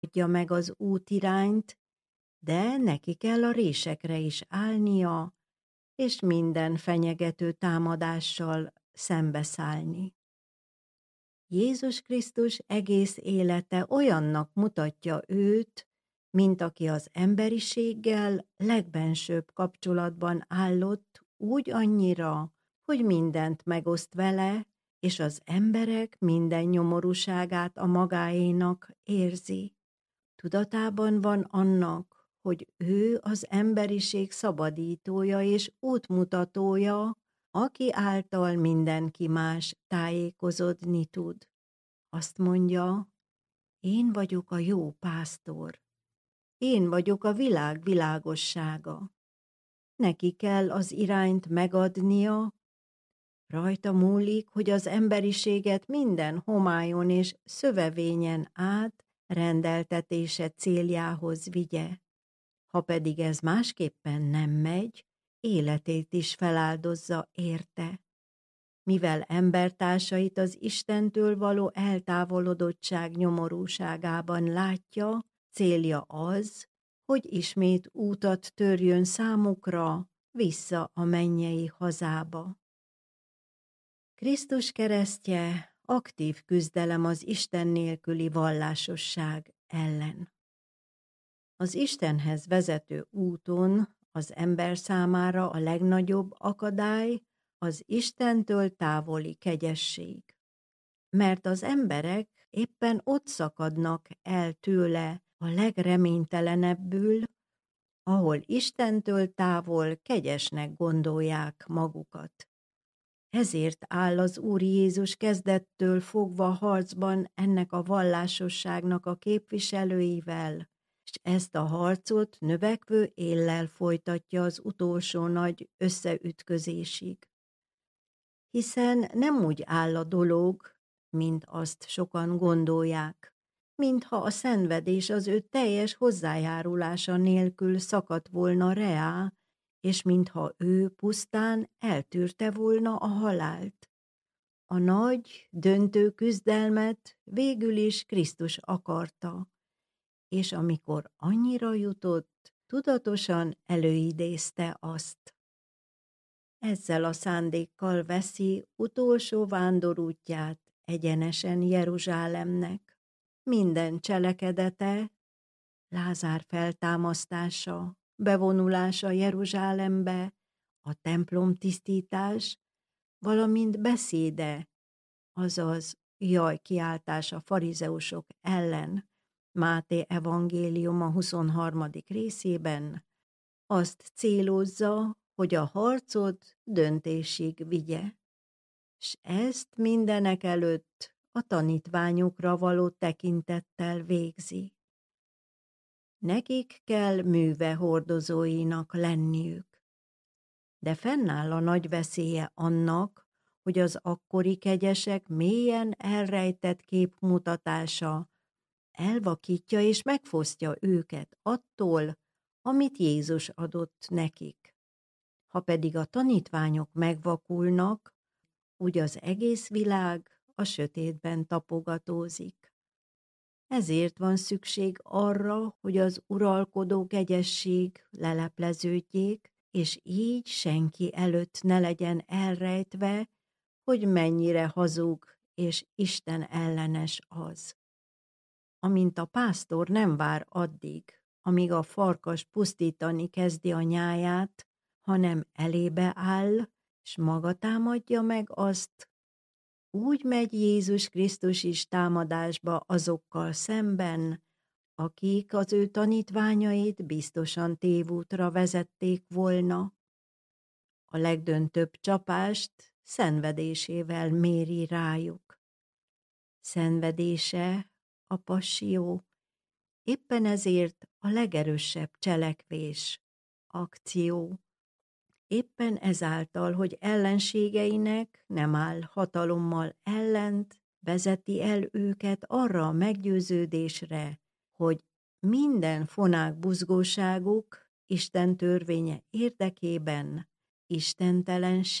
adja meg az útirányt, de neki kell a résekre is állnia, és minden fenyegető támadással szembeszállni. Jézus Krisztus egész élete olyannak mutatja őt, mint aki az emberiséggel legbensőbb kapcsolatban állott úgy annyira, hogy mindent megoszt vele, és az emberek minden nyomorúságát a magáénak érzi. Tudatában van annak, hogy ő az emberiség szabadítója és útmutatója, aki által mindenki más tájékozódni tud. Azt mondja, én vagyok a jó pásztor. Én vagyok a világ világossága. Neki kell az irányt megadnia, rajta múlik, hogy az emberiséget minden homályon és szövevényen át rendeltetése céljához vigye. Ha pedig ez másképpen nem megy, életét is feláldozza érte. Mivel embertársait az Istentől való eltávolodottság nyomorúságában látja, célja az, hogy ismét útat törjön számukra vissza a mennyei hazába. Krisztus keresztje aktív küzdelem az Isten nélküli vallásosság ellen. Az Istenhez vezető úton az ember számára a legnagyobb akadály az Istentől távoli kegyesség. Mert az emberek éppen ott szakadnak el tőle a legreménytelenebbül, ahol Istentől távol kegyesnek gondolják magukat. Ezért áll az Úr Jézus kezdettől fogva harcban ennek a vallásosságnak a képviselőivel, és ezt a harcot növekvő éllel folytatja az utolsó nagy összeütközésig. Hiszen nem úgy áll a dolog, mint azt sokan gondolják, mintha a szenvedés az ő teljes hozzájárulása nélkül szakadt volna reá, és mintha ő pusztán eltűrte volna a halált. A nagy, döntő küzdelmet végül is Krisztus akarta, és amikor annyira jutott, tudatosan előidézte azt. Ezzel a szándékkal veszi utolsó vándorútját egyenesen Jeruzsálemnek. Minden cselekedete, Lázár feltámasztása, bevonulása Jeruzsálembe, a templom tisztítás, valamint beszéde, azaz jajkiáltás a farizeusok ellen, Máté evangéliuma 23. részében, azt célozza, hogy a harcot döntésig vigye, s ezt mindenek előtt a tanítványokra való tekintettel végzi. Nekik kell műve hordozóinak lenniük. De fennáll a nagy veszélye annak, hogy az akkori kegyesek mélyen elrejtett képmutatása elvakítja és megfosztja őket attól, amit Jézus adott nekik. Ha pedig a tanítványok megvakulnak, úgy az egész világ a sötétben tapogatózik. Ezért van szükség arra, hogy az uralkodó kegyesség lelepleződjék, és így senki előtt ne legyen elrejtve, hogy mennyire hazug és Isten ellenes az. Amint a pásztor nem vár addig, amíg a farkas pusztítani kezdi a nyáját, hanem elébe áll, s maga támadja meg azt, úgy megy Jézus Krisztus is támadásba azokkal szemben, akik az ő tanítványait biztosan tévútra vezették volna. A legdöntőbb csapást szenvedésével méri rájuk. Szenvedése, a passzió, éppen ezért a legerősebb cselekvés, akció. Éppen ezáltal, hogy ellenségeinek nem áll hatalommal ellent, vezeti el őket arra a meggyőződésre, hogy minden fonák buzgóságuk Isten törvénye érdekében istentelenség,